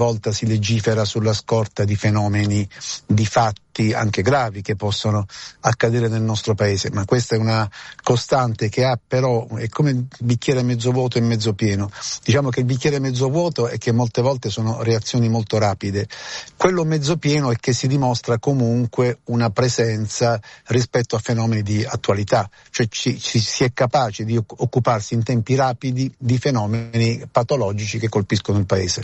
volta si legifera sulla scorta di fenomeni, di fatti anche gravi che possono accadere nel nostro paese, ma questa è una costante che ha, però è come il bicchiere mezzo vuoto e mezzo pieno. Diciamo che il bicchiere mezzo vuoto è che molte volte sono reazioni molto rapide, quello mezzo pieno è che si dimostra comunque una presenza rispetto a fenomeni di attualità, cioè si è capaci di occuparsi in tempi rapidi di fenomeni patologici che colpiscono il paese.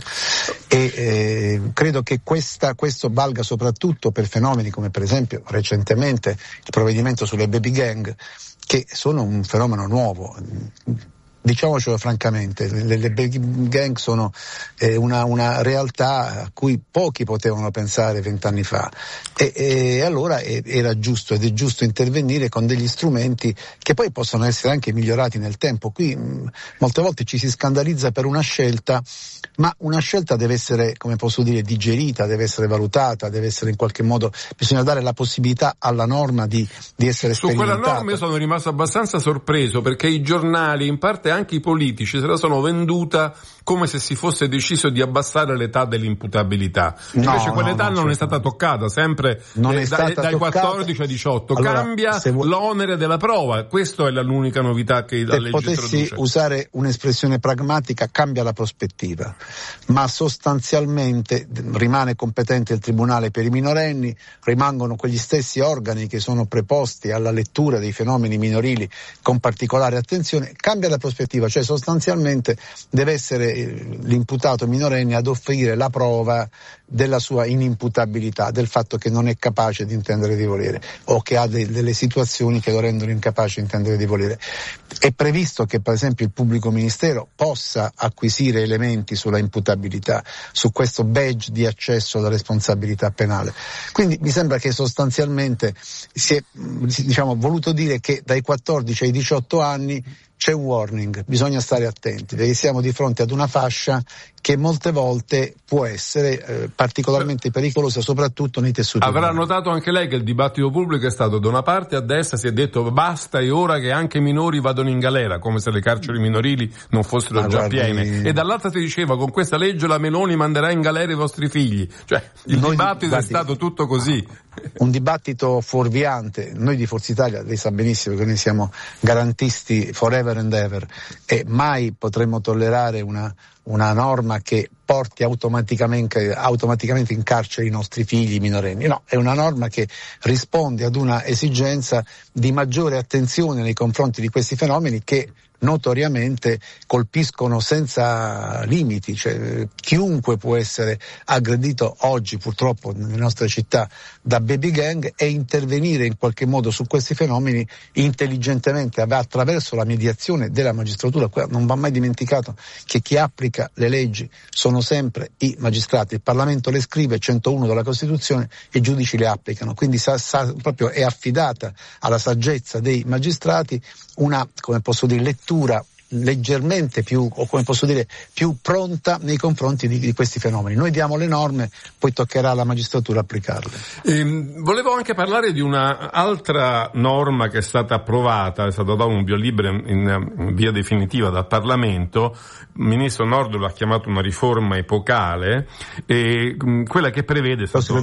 E credo che questo valga soprattutto per fenomeni come per esempio recentemente il provvedimento sulle baby gang, che sono un fenomeno nuovo. Diciamocelo francamente, le baby gang sono una realtà a cui pochi potevano pensare 20 anni fa e allora era giusto ed è giusto intervenire con degli strumenti che poi possono essere anche migliorati nel tempo. Qui molte volte ci si scandalizza per una scelta, ma una scelta deve essere, come posso dire, digerita, deve essere valutata, deve essere in qualche modo, bisogna dare la possibilità alla norma di essere sperimentata. Su quella norma io sono rimasto abbastanza sorpreso, perché i giornali, in parte anche i politici, se la sono venduta come se si fosse deciso di abbassare l'età dell'imputabilità. Invece quell'età non è stata toccata, sempre dai 14 ai 18. Allora, cambia l'onere della prova, questa è l'unica novità che la legge introduce. Se potessi usare un'espressione pragmatica, cambia la prospettiva, ma sostanzialmente rimane competente il Tribunale per i minorenni, rimangono quegli stessi organi che sono preposti alla lettura dei fenomeni minorili con particolare attenzione, cambia la prospettiva, cioè sostanzialmente deve essere l'imputato minorenne ad offrire la prova della sua inimputabilità, del fatto che non è capace di intendere di volere o che ha delle situazioni che lo rendono incapace di intendere di volere. È previsto che per esempio il pubblico ministero possa acquisire elementi sulla imputabilità, su questo badge di accesso alla responsabilità penale. Quindi mi sembra che sostanzialmente si è voluto dire che dai 14 ai 18 anni c'è un warning, bisogna stare attenti, perché siamo di fronte ad una fascia che molte volte può essere particolarmente pericolosa, soprattutto nei tessuti. Avrà notato anche lei che il dibattito pubblico è stato, da una parte a destra si è detto basta, è ora che anche i minori vadano in galera, come se le carceri minorili non fossero già piene, e dall'altra si diceva con questa legge la Meloni manderà in galera i vostri figli, cioè il dibattito è stato tutto così. Un dibattito fuorviante. Noi di Forza Italia, lei sa benissimo che noi siamo garantisti forever and ever e mai potremmo tollerare una norma che porti automaticamente in carcere i nostri figli minorenni. No, è una norma che risponde ad una esigenza di maggiore attenzione nei confronti di questi fenomeni che notoriamente colpiscono senza limiti, cioè chiunque può essere aggredito oggi purtroppo nelle nostre città da baby gang, e intervenire in qualche modo su questi fenomeni intelligentemente attraverso la mediazione della magistratura. Non va mai dimenticato che chi applica le leggi sono sempre i magistrati, il Parlamento le scrive, 101 della Costituzione, e i giudici le applicano, quindi proprio è affidata alla saggezza dei magistrati una, come posso dire, lettura leggermente più, o come posso dire, più pronta nei confronti di questi fenomeni. Noi diamo le norme, poi toccherà alla magistratura applicarle. Volevo anche parlare di una altra norma che è stata approvata, è stato dato un via libera in via definitiva dal Parlamento. Il ministro Nordio l'ha chiamato una riforma epocale, e quella che prevede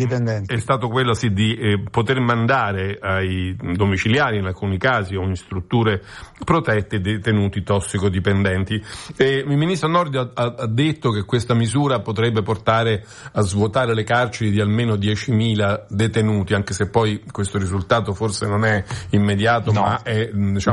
è stato quello di poter mandare ai domiciliari in alcuni casi o in strutture protette detenuti tossicodipendenti. Il ministro Nordio ha detto che questa misura potrebbe portare a svuotare le carceri di almeno 10.000 detenuti, anche se poi questo risultato forse non è immediato, ma è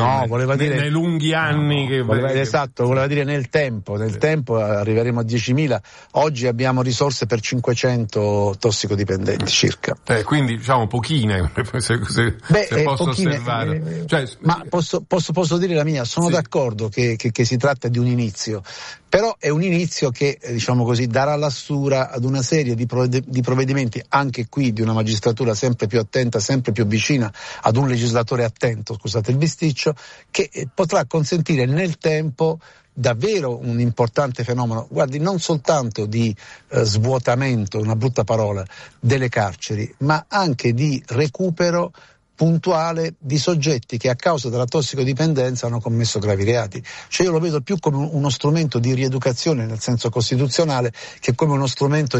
nei lunghi anni voleva dire nel tempo arriveremo a 10.000. Oggi abbiamo risorse per 500 tossicodipendenti circa. Quindi pochine, se posso pochine, osservare. Ma posso dire la mia, sono d'accordo che si tratta di un inizio, però è un inizio che, diciamo così, darà la stura ad una serie di provvedimenti, anche qui di una magistratura sempre più attenta, sempre più vicina ad un legislatore attento, scusate il bisticcio, che potrà consentire nel tempo davvero un importante fenomeno, guardi, non soltanto di svuotamento, una brutta parola, delle carceri, ma anche di recupero puntuale di soggetti che a causa della tossicodipendenza hanno commesso gravi reati. Cioè io lo vedo più come uno strumento di rieducazione nel senso costituzionale che come uno strumento